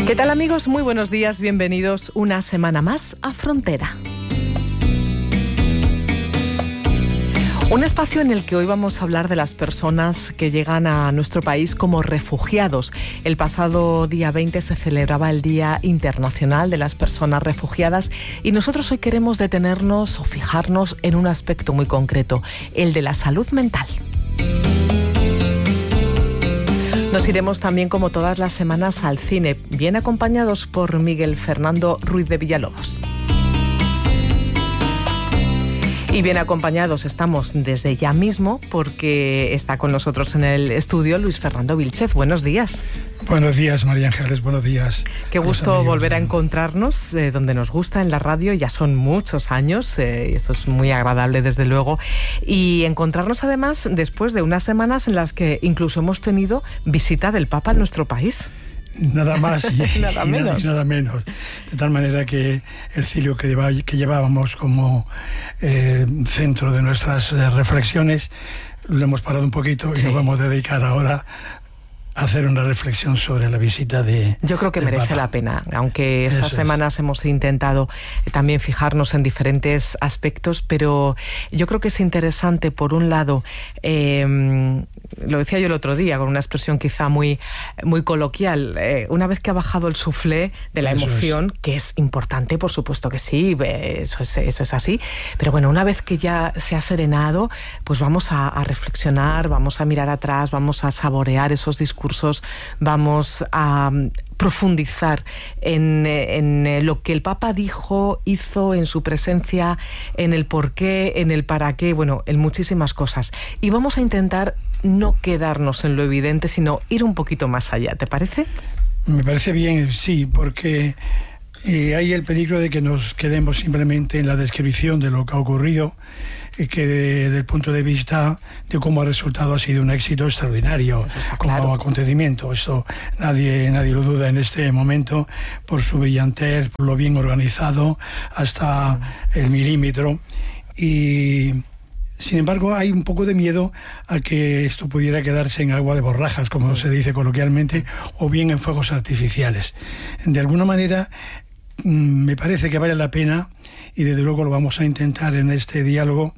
¿Qué tal, amigos? Muy buenos días, bienvenidos una semana más a Frontera. Un espacio en el que hoy vamos a hablar de las personas que llegan a nuestro país como refugiados. El pasado día 20 se celebraba el Día Internacional de las Personas Refugiadas y nosotros hoy queremos detenernos o fijarnos en un aspecto muy concreto, el de la salud mental. Nos iremos también, como todas las semanas, al cine, bien acompañados por Miguel Fernando Ruiz de Villalobos. Y bien acompañados estamos desde ya mismo porque está con nosotros en el estudio Luis Fernando Vilchez. Buenos días. Buenos días, María Ángeles, buenos días. Qué gusto volver a encontrarnos donde nos gusta, en la radio. Ya son muchos años, y esto es muy agradable desde luego. Y encontrarnos además después de unas semanas en las que incluso hemos tenido visita del Papa en nuestro país. Nada más y nada menos. De tal manera que el cilio que llevábamos como centro de nuestras reflexiones lo hemos parado un poquito y nos vamos a dedicar ahora a hacer una reflexión sobre la visita de... Yo creo que merece la pena, aunque estas semanas hemos intentado también fijarnos en diferentes aspectos, pero yo creo que es interesante, por un lado, lo decía yo el otro día con una expresión quizá muy coloquial, una vez que ha bajado el suflé de la emoción, que es importante, por supuesto que sí, eso es así, pero bueno, una vez que ya se ha serenado, pues vamos a reflexionar, vamos a mirar atrás, vamos a saborear esos discursos, vamos a profundizar en lo que el Papa dijo, hizo, en su presencia, en el por qué, en el para qué, bueno, en muchísimas cosas. Y vamos a intentar no quedarnos en lo evidente, sino ir un poquito más allá. ¿Te parece? Me parece bien, sí, porque hay el peligro de que nos quedemos simplemente en la descripción de lo que ha ocurrido, que desde el punto de vista de cómo ha resultado ha sido un éxito extraordinario como acontecimiento. Esto nadie lo duda en este momento, por su brillantez, por lo bien organizado hasta el milímetro. Y sin embargo hay un poco de miedo a que esto pudiera quedarse en agua de borrajas, como se dice coloquialmente, o bien en fuegos artificiales. De alguna manera me parece que vale la pena, y desde luego lo vamos a intentar en este diálogo,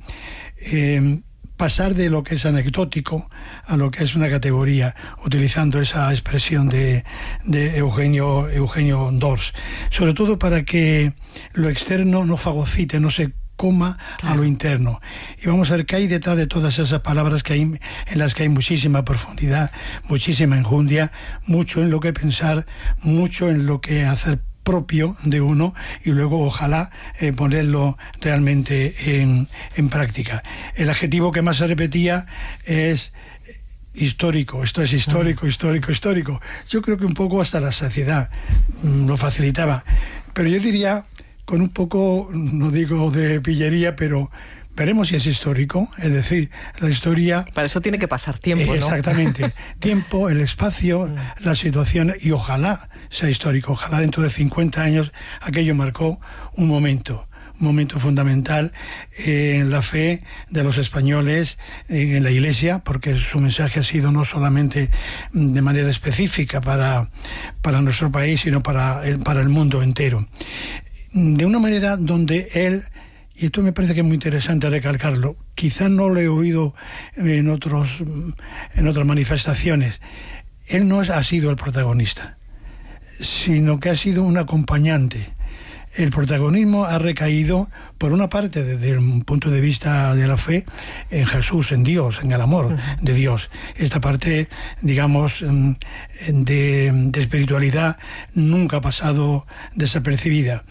pasar de lo que es anecdótico a lo que es una categoría, utilizando esa expresión de Eugenio Dors, sobre todo para que lo externo no fagocite, no se coma a lo interno. Y vamos a ver qué hay detrás de todas esas palabras que hay, en las que hay muchísima profundidad, muchísima enjundia, mucho en lo que pensar, mucho en lo que hacer propio de uno, y luego ojalá ponerlo realmente en práctica. El adjetivo que más se repetía es histórico. Esto es histórico. Yo creo que un poco hasta la saciedad lo facilitaba, pero yo diría, con un poco, no digo de pillería, pero veremos si es histórico, es decir, la historia... Para eso tiene que pasar tiempo, ¿no? Exactamente. Tiempo, el espacio, la situación, y ojalá sea histórico. Ojalá dentro de 50 años aquello marcó un momento fundamental en la fe de los españoles, en la Iglesia, porque su mensaje ha sido no solamente de manera específica para nuestro país, sino para el mundo entero. De una manera donde él, y esto me parece que es muy interesante recalcarlo, quizás no lo he oído en otras manifestaciones, él no ha sido el protagonista, sino que ha sido un acompañante. El protagonismo ha recaído, por una parte, desde el punto de vista de la fe, en Jesús, en Dios, en el amor de Dios. Esta parte, digamos, de espiritualidad nunca ha pasado desapercibida.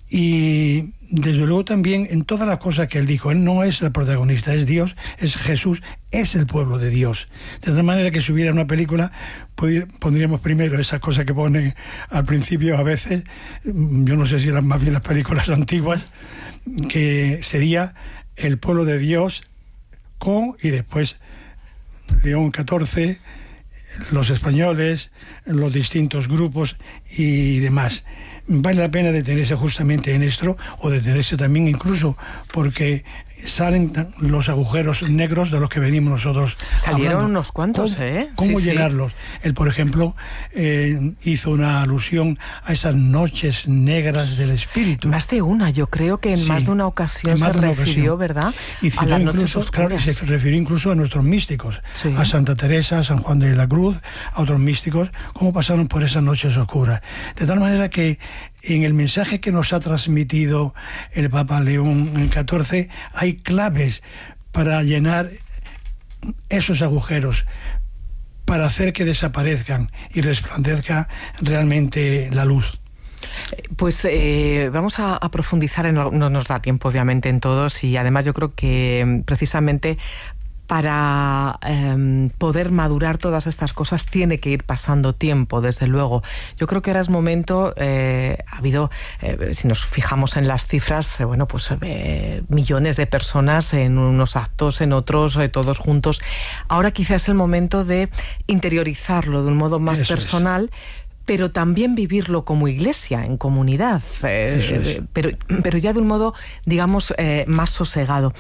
Y desde luego también en todas las cosas que él dijo, él no es el protagonista, es Dios, es Jesús, es el pueblo de Dios. De tal manera que si hubiera una película, pondríamos primero esas cosas que ponen al principio a veces, yo no sé si eran más bien las películas antiguas, que sería el pueblo de Dios y después León XIV, los españoles, los distintos grupos y demás. vale la pena detenerse justamente en esto, o detenerse también incluso porque salen los agujeros negros de los que venimos nosotros salieron hablando. Unos cuantos, ¿Cómo sí, llenarlos? Él, por ejemplo, hizo una alusión a esas noches negras del espíritu. Más de una, yo creo que en más de una ocasión se refirió, ¿verdad? Y citó incluso, claro, se refirió incluso a nuestros místicos, a Santa Teresa, a San Juan de la Cruz, a otros místicos, cómo pasaron por esas noches oscuras. De tal manera que en el mensaje que nos ha transmitido el Papa León XIV hay claves para llenar esos agujeros, para hacer que desaparezcan y resplandezca realmente la luz. Pues vamos a profundizar, no nos da tiempo obviamente en todos, y además yo creo que precisamente para poder madurar todas estas cosas tiene que ir pasando tiempo, desde luego. Yo creo que ahora es momento, ha habido, si nos fijamos en las cifras, millones de personas en unos actos, en otros, todos juntos. Ahora quizás es el momento de interiorizarlo de un modo más personal, pero también vivirlo como iglesia, en comunidad, pero ya de un modo, digamos, más sosegado.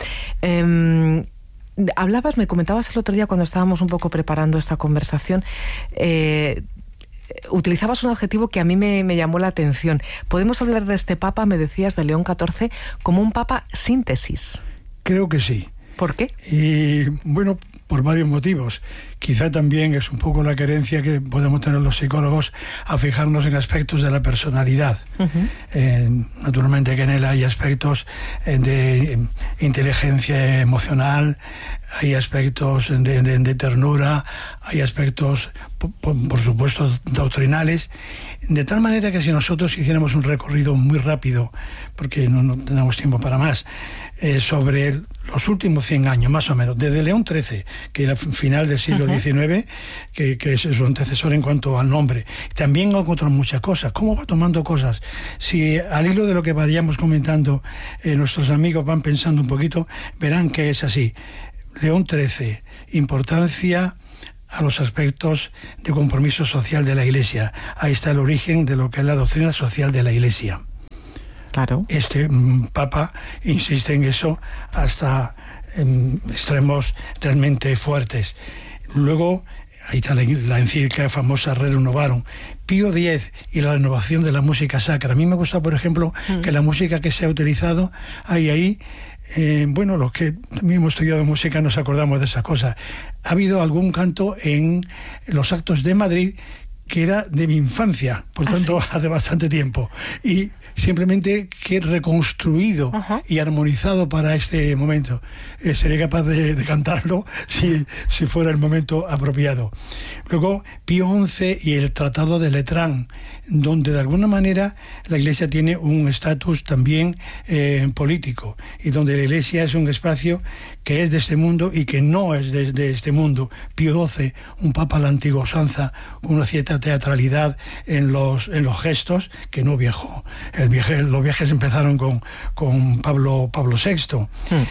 Me comentabas el otro día cuando estábamos un poco preparando esta conversación, utilizabas un adjetivo que a mí me llamó la atención. ¿Podemos hablar de este Papa, me decías, de León XIV, como un Papa síntesis? Creo que sí. ¿Por qué? Y bueno, por varios motivos. Quizá también es un poco la querencia que podemos tener los psicólogos a fijarnos en aspectos de la personalidad. Naturalmente que en él hay aspectos de inteligencia emocional, hay aspectos de ternura, hay aspectos, por supuesto, doctrinales, de tal manera que si nosotros hiciéramos un recorrido muy rápido, porque no tenemos tiempo para más, sobre los últimos 100 años, más o menos, desde León XIII, que era final del siglo XIX, que es su antecesor en cuanto al nombre. También encontró muchas cosas. ¿Cómo va tomando cosas? Si al hilo de lo que vayamos comentando, nuestros amigos van pensando un poquito, verán que es así. León XIII, importancia a los aspectos de compromiso social de la Iglesia. Ahí está el origen de lo que es la doctrina social de la Iglesia. Claro. Este Papa insiste en eso hasta extremos realmente fuertes. Luego, ahí está la encíclica famosa Rerum Novarum. Pío X y la renovación de la música sacra. A mí me gusta, por ejemplo, que la música que se ha utilizado, hay ahí, los que también hemos estudiado música nos acordamos de esas cosas. Ha habido algún canto en los actos de Madrid que era de mi infancia, por tanto, hace bastante tiempo. Y simplemente que reconstruido y armonizado para este momento. Seré capaz de cantarlo si fuera el momento apropiado. Luego, Pío XI y el Tratado de Letrán, donde de alguna manera la Iglesia tiene un estatus también político, y donde la Iglesia es un espacio que es de este mundo y que no es de este mundo. Pío XII, un papa a la antigua usanza, con una cierta teatralidad en los gestos, que no viajó. Los viajes empezaron con Pablo VI,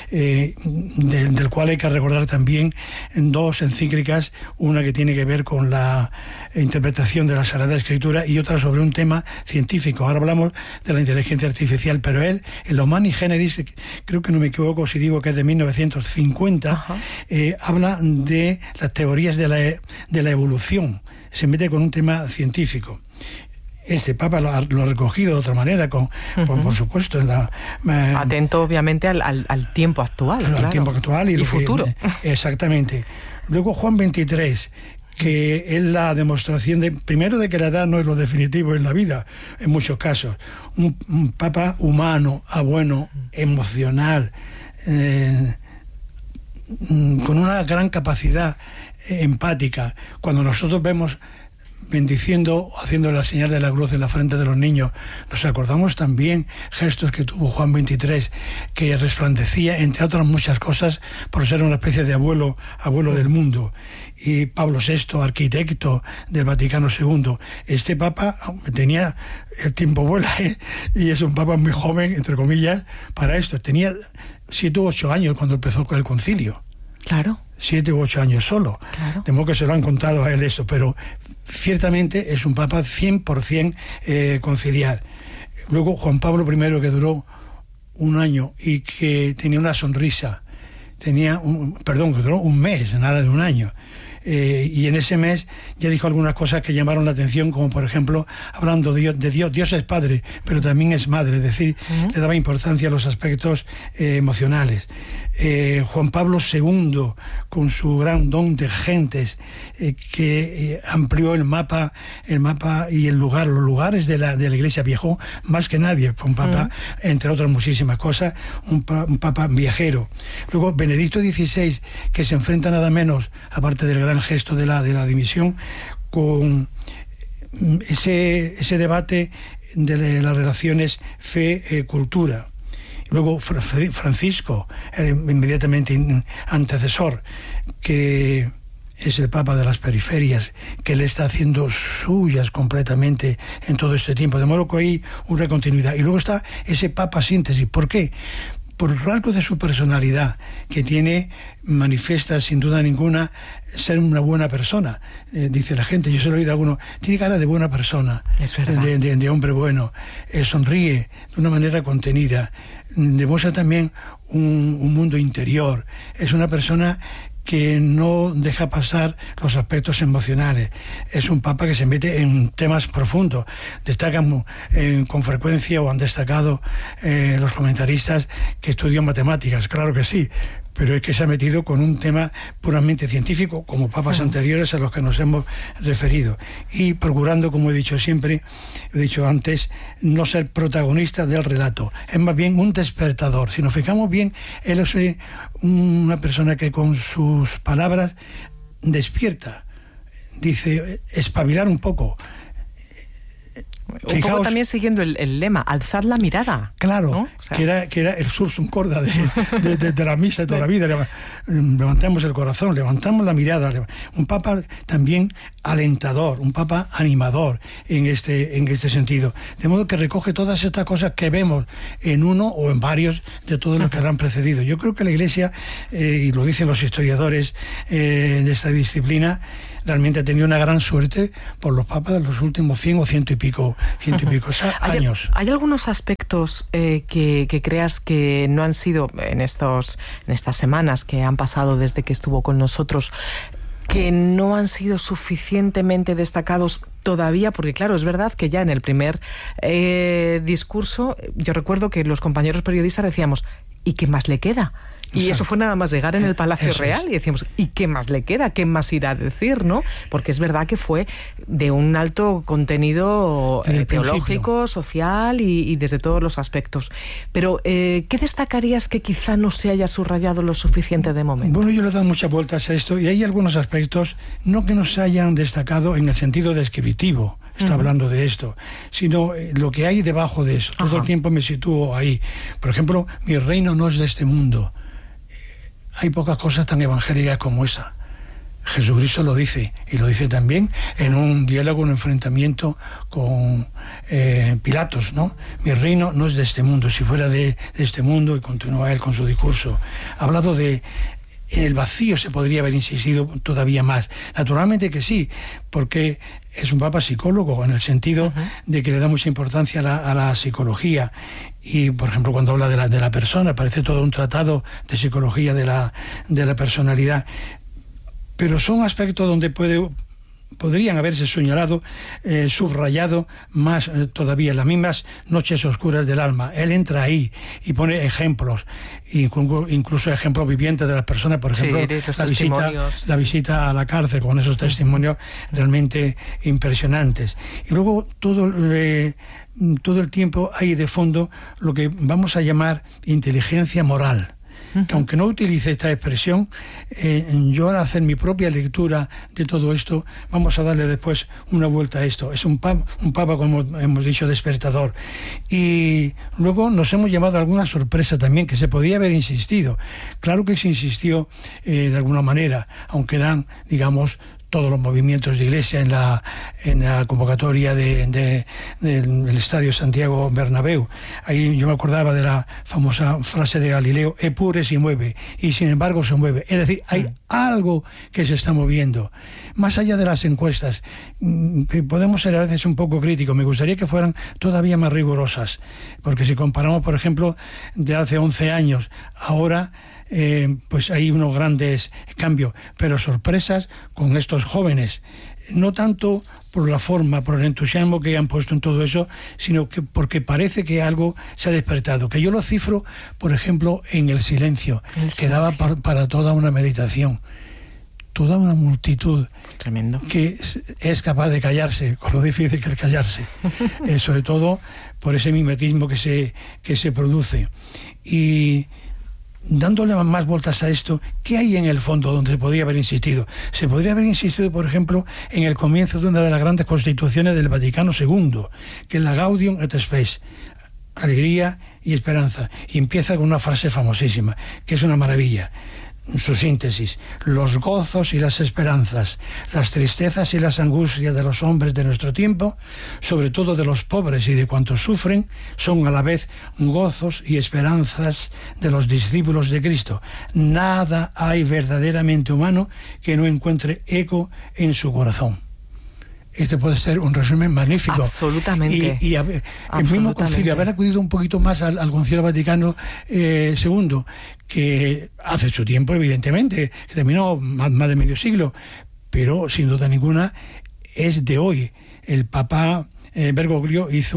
del cual hay que recordar también dos encíclicas, una que tiene que ver con la interpretación de la Sagrada Escritura y otra sobre un tema científico. Ahora hablamos de la inteligencia artificial, pero él, en la Humani Generis, creo que no me equivoco si digo que es de 1950, habla de las teorías de la evolución. Se mete con un tema científico. Este Papa lo ha recogido de otra manera, por supuesto, atento obviamente al tiempo actual. Al tiempo actual y futuro. Exactamente. Luego Juan XXIII, que es la demostración primero de que la edad no es lo definitivo en la vida, en muchos casos. Un Papa humano, bueno, emocional, con una gran capacidad empática. Cuando nosotros vemos bendiciendo, haciendo la señal de la cruz en la frente de los niños, nos acordamos también gestos que tuvo Juan XXIII, que resplandecía, entre otras muchas cosas, por ser una especie de abuelo del mundo. Y Pablo VI, arquitecto del Vaticano II. Este Papa tenía, el tiempo vuela, y es un Papa muy joven, entre comillas, para esto. Tenía 7 u 8 años cuando empezó con el concilio. Claro. 7 u 8 años solo. Claro. De modo que se lo han contado a él esto, pero ciertamente es un Papa 100% conciliar. Luego Juan Pablo I, que duró un año y que tenía una sonrisa, que duró un mes, nada de un año. Y en ese mes ya dijo algunas cosas que llamaron la atención, como por ejemplo, hablando de Dios, Dios es padre, pero también es madre, es decir, le daba importancia a los aspectos emocionales. Juan Pablo II, con su gran don de gentes, que amplió el mapa y los lugares de la iglesia, viajó más que nadie, fue un papa, entre otras muchísimas cosas, un papa viajero. Luego Benedicto XVI, que se enfrenta nada menos, aparte del gran gesto de la dimisión, con ese debate de las relaciones fe-cultura. Luego Francisco, inmediatamente antecesor, que es el Papa de las periferias, que le está haciendo suyas completamente en todo este tiempo, de modo que hay una continuidad. Y luego está ese Papa síntesis. ¿Por qué? Por el rasgo de su personalidad, que manifiesta sin duda ninguna ser una buena persona. Dice la gente, yo se lo he oído a alguno, tiene cara de buena persona, es verdad, de hombre bueno, sonríe de una manera contenida, demuestra también un mundo interior, es una persona que no deja pasar los aspectos emocionales. Es un papa que se mete en temas profundos. Destacan con frecuencia, o han destacado los comentaristas, que estudió matemáticas. Claro que sí, pero es que se ha metido con un tema puramente científico, como papas anteriores a los que nos hemos referido, y procurando, como he dicho siempre, he dicho antes, no ser protagonista del relato, es más bien un despertador. Si nos fijamos bien, él es una persona que con sus palabras despierta, dice, espabilar un poco. Un poco también siguiendo el lema, alzad la mirada. Claro, ¿no? O sea, que era el sursum corda de la misa de toda la vida. Levantamos el corazón, levantamos la mirada. Un papa también alentador, un papa animador en este sentido. De modo que recoge todas estas cosas que vemos en uno o en varios de todos los que han precedido. Yo creo que la Iglesia, y lo dicen los historiadores de esta disciplina, realmente ha tenido una gran suerte por los papas de los últimos 100 o ciento y pico años. ¿Hay algunos aspectos que creas que no han sido en estas semanas que han pasado desde que estuvo con nosotros, que no han sido suficientemente destacados todavía? Porque claro, es verdad que ya en el primer discurso, yo recuerdo que los compañeros periodistas decíamos, ¿y qué más le queda? Y eso fue nada más llegar en el Palacio Real y decíamos, ¿y qué más le queda? ¿Qué más irá a decir? ¿No? Porque es verdad que fue de un alto contenido teológico, social y desde todos los aspectos. Pero, ¿qué destacarías que quizá no se haya subrayado lo suficiente de momento? Bueno, yo le he dado muchas vueltas a esto y hay algunos aspectos, no que no se hayan destacado en el sentido descriptivo, está hablando de esto, sino lo que hay debajo de eso. Todo el tiempo me sitúo ahí. Por ejemplo, mi reino no es de este mundo. Hay pocas cosas tan evangélicas como esa. Jesucristo lo dice, y lo dice también en un diálogo, un enfrentamiento con Pilatos, ¿no? Mi reino no es de este mundo. Si fuera de este mundo, y continúa él con su discurso, ha hablado de... En el vacío se podría haber insistido todavía más. Naturalmente que sí, porque es un papa psicólogo, en el sentido de que le da mucha importancia a la psicología. Y, por ejemplo, cuando habla de la persona, parece todo un tratado de psicología de la personalidad. Pero son aspectos donde podrían haberse señalado, subrayado más todavía, las mismas noches oscuras del alma. Él entra ahí y pone ejemplos, incluso ejemplos vivientes de las personas, por ejemplo, la visita a la cárcel, con esos testimonios realmente impresionantes. Y luego todo el tiempo hay de fondo lo que vamos a llamar inteligencia moral. Que aunque no utilice esta expresión, yo al hacer mi propia lectura de todo esto, vamos a darle después una vuelta a esto. Es un papa, como hemos dicho, despertador. Y luego nos hemos llevado alguna sorpresa también, que se podía haber insistido. Claro que se insistió de alguna manera, aunque eran, digamos, todos los movimientos de iglesia en la convocatoria del Estadio Santiago Bernabéu. Ahí yo me acordaba de la famosa frase de Galileo: Epure si mueve, y sin embargo se mueve. Es decir, hay algo que se está moviendo. Más allá de las encuestas, podemos ser a veces un poco críticos. Me gustaría que fueran todavía más rigurosas, porque si comparamos, por ejemplo, de hace 11 años, ahora pues hay unos grandes cambios, pero sorpresas con estos jóvenes, no tanto por la forma, por el entusiasmo que han puesto en todo eso, sino que porque parece que algo se ha despertado, que yo lo cifro, por ejemplo, en el silencio, que daba para toda una meditación, toda una multitud. Tremendo. Que es capaz de callarse, con lo difícil que es callarse, sobre todo por ese mimetismo que se produce. Y dándole más vueltas a esto, ¿qué hay en el fondo donde se podría haber insistido? Se podría haber insistido, por ejemplo, en el comienzo de una de las grandes constituciones del Vaticano II, que es la Gaudium et Spes, alegría y esperanza, y empieza con una frase famosísima, que es una maravilla. Su síntesis: los gozos y las esperanzas, las tristezas y las angustias de los hombres de nuestro tiempo, sobre todo de los pobres y de cuantos sufren, son a la vez gozos y esperanzas de los discípulos de Cristo. Nada hay verdaderamente humano que no encuentre eco en su corazón. Este puede ser un resumen magnífico. Absolutamente. Y el mismo concilio, haber acudido un poquito más al Concilio Vaticano II, que hace su tiempo, evidentemente, que terminó más de medio siglo, pero sin duda ninguna es de hoy. El Papa Bergoglio hizo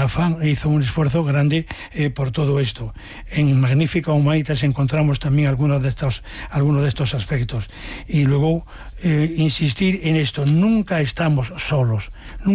un esfuerzo grande por todo esto. En Magnificat Humanitas encontramos también algunos de estos aspectos. Y luego insistir en esto: nunca estamos solos.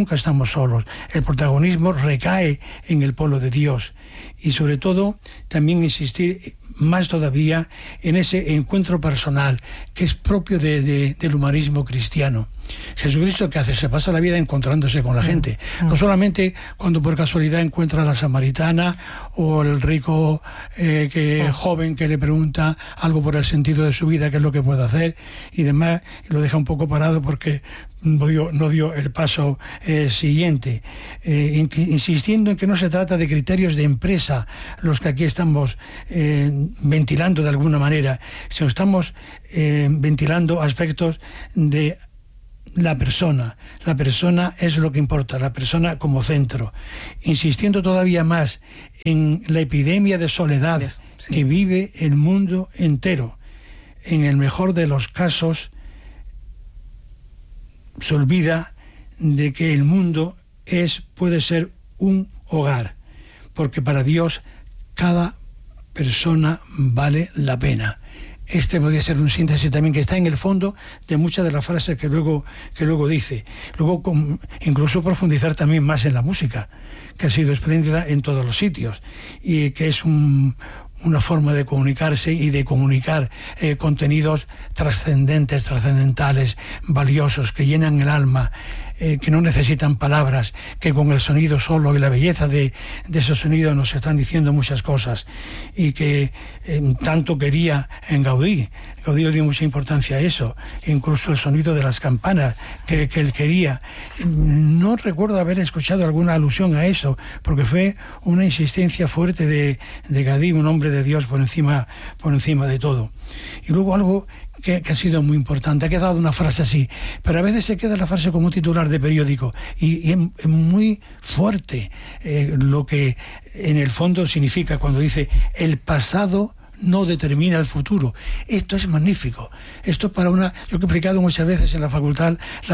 El protagonismo recae en el pueblo de Dios. Y sobre todo también insistir más todavía en ese encuentro personal que es propio del humanismo cristiano. Jesucristo, ¿qué hace? Se pasa la vida encontrándose con la gente. No solamente cuando por casualidad encuentra a la samaritana o el rico joven que le pregunta algo por el sentido de su vida, qué es lo que puede hacer y demás, y lo deja un poco parado porque no dio el paso siguiente, insistiendo en que no se trata de criterios de empresa los que aquí estamos ventilando de alguna manera, sino estamos ventilando aspectos de la persona. La persona es lo que importa, la persona como centro, insistiendo todavía más en la epidemia de soledad que vive el mundo entero. En el mejor de los casos se olvida de que el mundo puede ser un hogar, porque para Dios cada persona vale la pena. Este podría ser un síntesis también que está en el fondo de muchas de las frases que luego dice. Luego incluso profundizar también más en la música, que ha sido espléndida en todos los sitios y que es una forma de comunicarse y de comunicar contenidos trascendentales, valiosos, que llenan el alma, que no necesitan palabras, que con el sonido solo y la belleza de esos sonidos nos están diciendo muchas cosas, y que tanto quería en Gaudí. Gaudí le dio mucha importancia a eso, incluso el sonido de las campanas que él quería. No recuerdo haber escuchado alguna alusión a eso, porque fue una insistencia fuerte de Gaudí, un hombre de Dios por encima de todo. Y luego algo que ha sido muy importante, ha quedado una frase así, pero a veces se queda la frase como un titular de periódico, y es muy fuerte lo que en el fondo significa cuando dice: el pasado no determina el futuro. Esto es magnífico. Esto es para yo que he explicado muchas veces en la facultad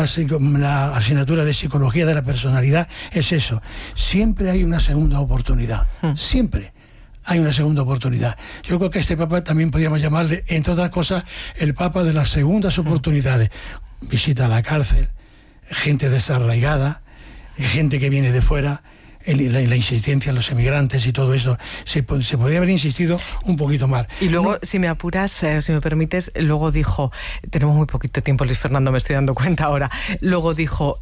la asignatura de psicología de la personalidad, es eso. Siempre hay una segunda oportunidad. Siempre hay una segunda oportunidad. Yo creo que a este Papa también podríamos llamarle, entre otras cosas, el Papa de las segundas oportunidades. Visita a la cárcel, gente desarraigada, gente que viene de fuera, la insistencia en los emigrantes y todo esto. Se podría haber insistido un poquito más. Y luego, si me apuras, si me permites, luego dijo, tenemos muy poquito tiempo, Luis Fernando, me estoy dando cuenta ahora, luego dijo,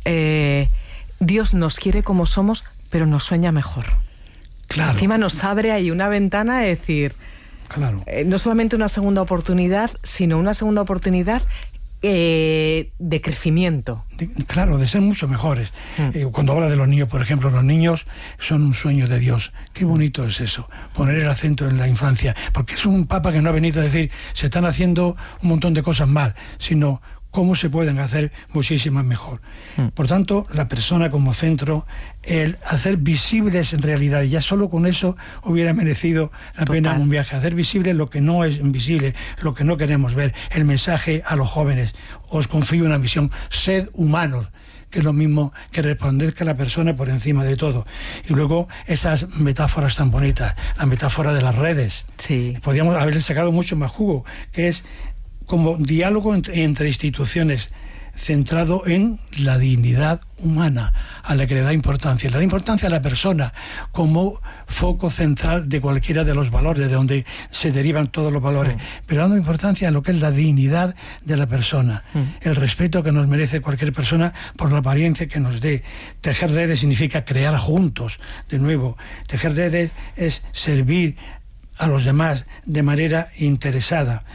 Dios nos quiere como somos, pero nos sueña mejor. Claro. Encima nos abre ahí una ventana de decir, claro, no solamente una segunda oportunidad, sino una segunda oportunidad de crecimiento. Claro, de ser mucho mejores. Cuando habla de los niños, por ejemplo, los niños son un sueño de Dios. Qué bonito es eso, poner el acento en la infancia, porque es un papa que no ha venido a decir se están haciendo un montón de cosas mal, sino cómo se pueden hacer muchísimas mejor. Por tanto, la persona como centro, el hacer visibles en realidad, ya solo con eso hubiera merecido la pena un viaje, hacer visible lo que no es invisible, lo que no queremos ver, el mensaje a los jóvenes. Os confío una misión, sed humanos, que es lo mismo que resplandezca la persona por encima de todo. Y luego esas metáforas tan bonitas, la metáfora de las redes. Sí. Podríamos haberle sacado mucho más jugo, que es como diálogo entre instituciones, centrado en la dignidad humana, a la que le da importancia. Le da importancia a la persona como foco central de cualquiera de los valores, de donde se derivan todos los valores, pero dando importancia a lo que es la dignidad de la persona, el respeto que nos merece cualquier persona por la apariencia que nos dé. Tejer redes significa crear juntos, de nuevo. Tejer redes es servir a los demás de manera interesada.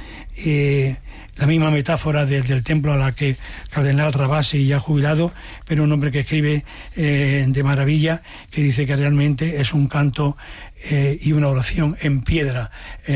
La misma metáfora del templo a la que Cardenal Rabasi, ya jubilado, pero un hombre que escribe de maravilla, que dice que realmente es un canto y una oración en piedra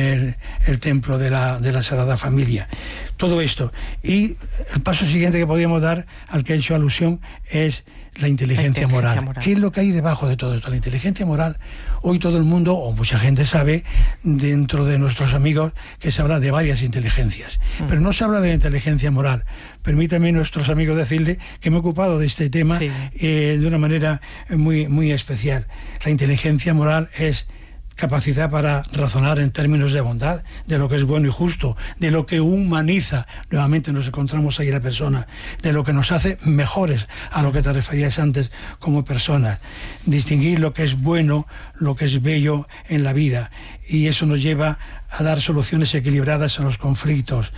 el templo de la Sagrada Familia. Todo esto. Y el paso siguiente que podríamos dar, al que he hecho alusión, es la inteligencia moral. ¿Qué es lo que hay debajo de todo esto? La inteligencia moral, hoy todo el mundo, o mucha gente sabe, dentro de nuestros amigos, que se habla de varias inteligencias, pero no se habla de la inteligencia moral. Permítanme, nuestros amigos, decirle que me he ocupado de este tema de una manera muy, muy especial. La inteligencia moral es capacidad para razonar en términos de bondad, de lo que es bueno y justo, de lo que humaniza, nuevamente nos encontramos ahí la persona, de lo que nos hace mejores, a lo que te referías antes, como personas. Distinguir lo que es bueno, lo que es bello en la vida, y eso nos lleva a dar soluciones equilibradas a los conflictos,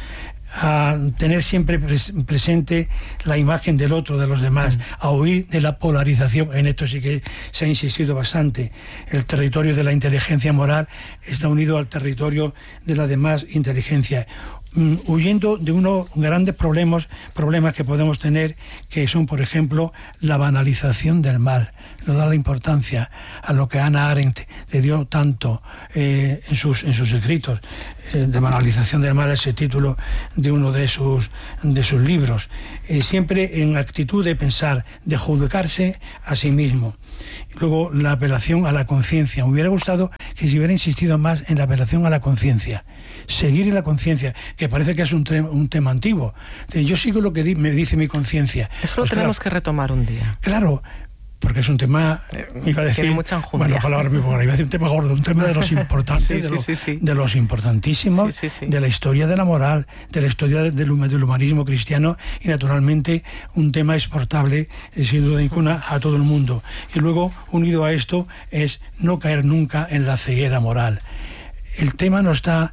a tener siempre presente la imagen del otro, de los demás, a huir de la polarización. En esto sí que se ha insistido bastante. El territorio de la inteligencia moral está unido al territorio de la demás inteligencia, huyendo de unos grandes problemas que podemos tener, que son, por ejemplo, la banalización del mal. No da la importancia a lo que Hannah Arendt le dio tanto en sus escritos. De banalización del mal, ese título de uno de sus libros. Siempre en actitud de pensar, de juzgarse a sí mismo. Luego, la apelación a la conciencia. Me hubiera gustado que se hubiera insistido más en la apelación a la conciencia. Seguir en la conciencia, que parece que es un tema antiguo. Yo sigo lo que me dice mi conciencia. Eso lo tenemos que retomar un día. Claro, porque es un tema, iba a decir, tiene mucha enjundia. Bueno, palabra muy buena, iba a decir un tema gordo, un tema de los importantes, de los importantísimos, de la historia de la moral, de la historia del humanismo cristiano, y naturalmente un tema exportable, sin duda ninguna, a todo el mundo. Y luego, unido a esto, es no caer nunca en la ceguera moral. El tema no está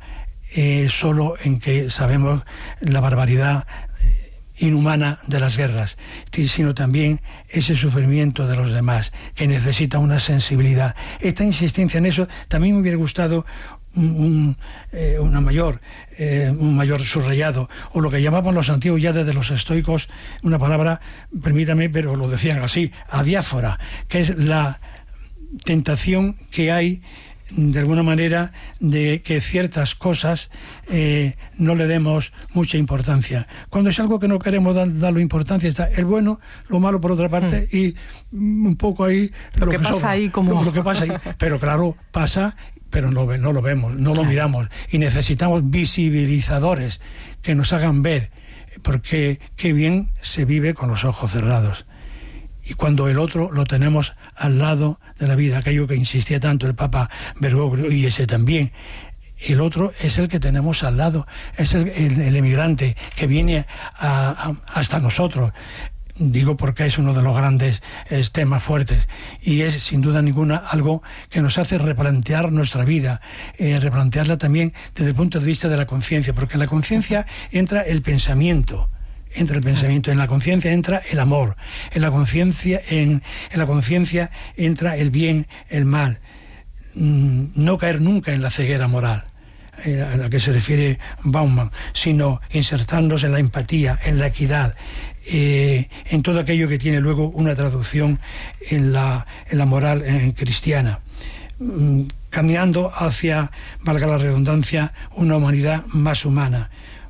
solo en que sabemos la barbaridad inhumana de las guerras, sino también ese sufrimiento de los demás, que necesita una sensibilidad. Esta insistencia en eso también me hubiera gustado un mayor subrayado, o lo que llamaban los antiguos ya desde los estoicos, una palabra, permítame, pero lo decían así, adiáfora, que es la tentación que hay, de alguna manera, de que ciertas cosas no le demos mucha importancia. Cuando es algo que no queremos darle importancia, está el bueno, lo malo por otra parte, y un poco ahí lo que pasa sobra, ahí como... lo que pasa ahí. Pero claro, pasa, pero no lo vemos, no lo miramos, y necesitamos visibilizadores que nos hagan ver, porque qué bien se vive con los ojos cerrados. Y cuando el otro lo tenemos al lado de la vida, aquello que insistía tanto el Papa Bergoglio, y ese también, el otro es el que tenemos al lado, es el emigrante que viene hasta nosotros. Digo porque es uno de los grandes temas fuertes, y es sin duda ninguna algo que nos hace replantear nuestra vida, replantearla también desde el punto de vista de la conciencia, porque en la conciencia entra el pensamiento. En la conciencia entra el amor, en la conciencia entra el bien, el mal. No caer nunca en la ceguera moral. a la que se refiere Bauman, sino insertarnos en la empatía, en la equidad, en todo aquello que tiene luego una traducción en la moral cristiana, caminando hacia, valga la redundancia, una humanidad más humana,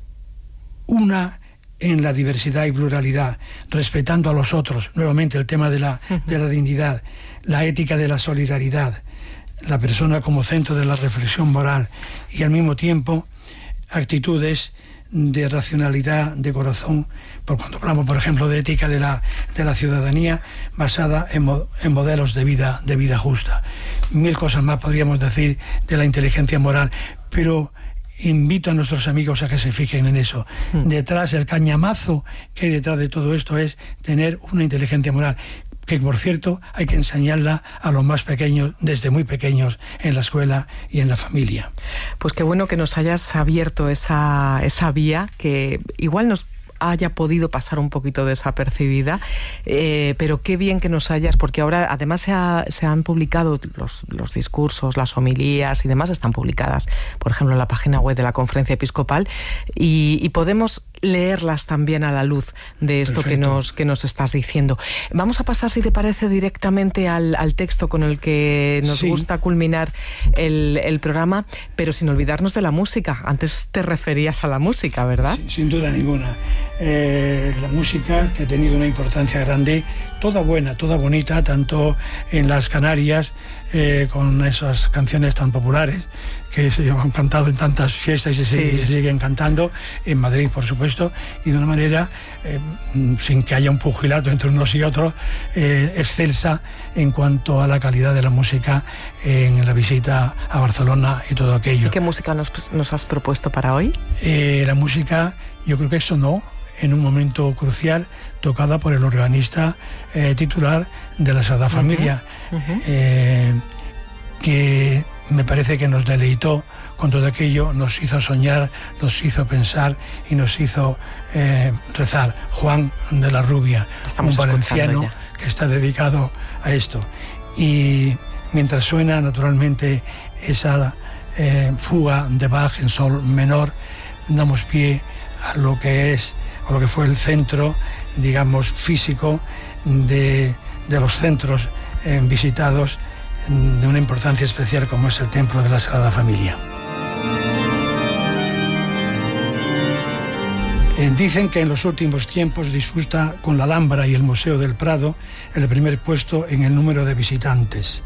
una en la diversidad y pluralidad, respetando a los otros, nuevamente el tema de la dignidad, la ética de la solidaridad, la persona como centro de la reflexión moral, y al mismo tiempo actitudes de racionalidad, de corazón, por cuando hablamos, por ejemplo, de ética de la ciudadanía basada en modelos de vida justa. Mil cosas más podríamos decir de la inteligencia moral, pero invito a nuestros amigos a que se fijen en eso. Detrás, el cañamazo que hay detrás de todo esto es tener una inteligencia moral, que por cierto hay que enseñarla a los más pequeños, desde muy pequeños, en la escuela y en la familia. Pues qué bueno que nos hayas abierto esa vía, que igual nos haya podido pasar un poquito desapercibida, pero qué bien que nos hayas, porque ahora además se han publicado los discursos, las homilías y demás, están publicadas, por ejemplo, en la página web de la Conferencia Episcopal, y podemos leerlas también a la luz de esto que nos estás diciendo. Vamos a pasar, si te parece, directamente al texto con el que nos gusta culminar el programa, pero sin olvidarnos de la música. Antes te referías a la música, ¿verdad? Sin duda ninguna. La música, que ha tenido una importancia grande, toda buena, toda bonita, tanto en las Canarias, con esas canciones tan populares que se han cantado en tantas fiestas y se siguen cantando, en Madrid, por supuesto, y de una manera, sin que haya un pugilato entre unos y otros, excelsa en cuanto a la calidad de la música en la visita a Barcelona y todo aquello. ¿Y qué música nos has propuesto para hoy? La música, yo creo que sonó en un momento crucial, tocada por el organista titular de la Sagrada Familia, que me parece que nos deleitó con todo aquello, nos hizo soñar, nos hizo pensar y nos hizo rezar. Juan de la Rubia, un valenciano que está dedicado a esto. Y mientras suena naturalmente esa fuga de Bach en sol menor, damos pie a lo que es, o lo que fue el centro, digamos, físico de los centros visitados de una importancia especial, como es el Templo de la Sagrada Familia. Dicen que en los últimos tiempos disputa con la Alhambra y el Museo del Prado el primer puesto en el número de visitantes.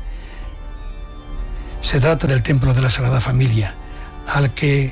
Se trata del Templo de la Sagrada Familia, al que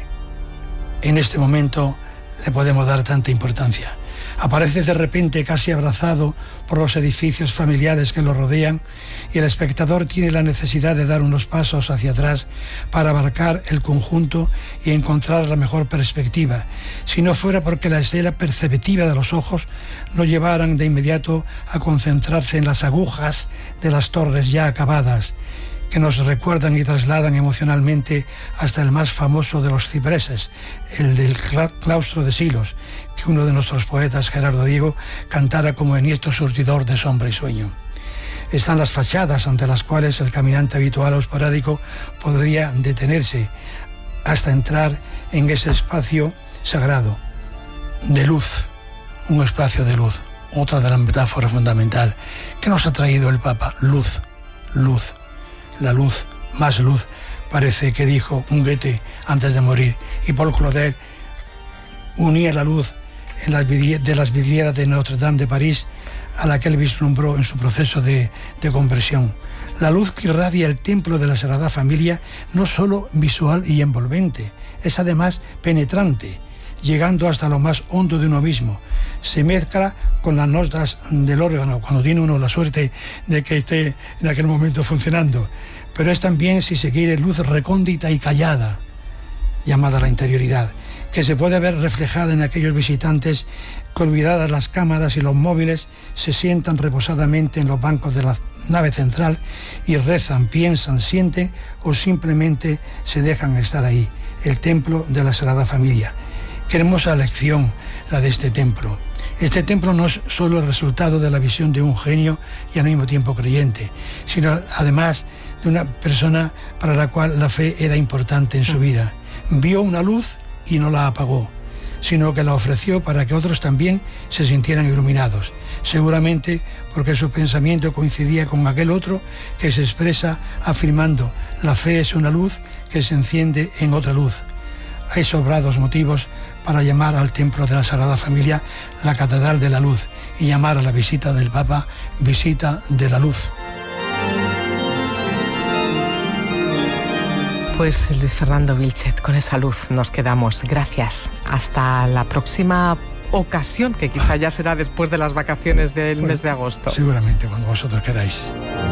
en este momento le podemos dar tanta importancia. Aparece de repente casi abrazado por los edificios familiares que lo rodean, y el espectador tiene la necesidad de dar unos pasos hacia atrás para abarcar el conjunto y encontrar la mejor perspectiva, si no fuera porque la escena perceptiva de los ojos no llevaran de inmediato a concentrarse en las agujas de las torres ya acabadas, que nos recuerdan y trasladan emocionalmente hasta el más famoso de los cipreses, el del claustro de Silos, que uno de nuestros poetas, Gerardo Diego, cantara como enhiesto surtidor de sombra y sueño. Están las fachadas ante las cuales el caminante habitual o esporádico podría detenerse hasta entrar en ese espacio sagrado de luz, un espacio de luz, otra de las metáforas fundamental. ¿Qué nos ha traído el Papa? Luz, luz. La luz, más luz, parece que dijo un Goethe antes de morir. Y Paul Claudel unía la luz de las vidrieras de Notre Dame de París a la que él vislumbró en su proceso de conversión. La luz que irradia el templo de la Sagrada Familia no solo visual y envolvente, es además penetrante, llegando hasta lo más hondo de uno mismo. Se mezcla con las notas del órgano, cuando tiene uno la suerte de que esté en aquel momento funcionando. Pero es también, si se quiere, luz recóndita y callada, llamada la interioridad, que se puede ver reflejada en aquellos visitantes que, olvidadas las cámaras y los móviles, se sientan reposadamente en los bancos de la nave central y rezan, piensan, sienten o simplemente se dejan estar ahí. El templo de la Sagrada Familia. Qué hermosa lección la de este templo. Este templo no es solo el resultado de la visión de un genio y al mismo tiempo creyente, sino además de una persona para la cual la fe era importante en su vida. vio una luz y no la apagó, sino que la ofreció para que otros también se sintieran iluminados, seguramente porque su pensamiento coincidía con aquel otro que se expresa afirmando: la fe es una luz que se enciende en otra luz. Hay sobrados motivos para llamar al templo de la Sagrada Familia la Catedral de la Luz y llamar a la visita del Papa visita de la luz. Pues Luis Fernando Vilchez, con esa luz nos quedamos. Gracias. Hasta la próxima ocasión, que quizá ya será después de las vacaciones del mes de agosto. Seguramente, cuando vosotros queráis.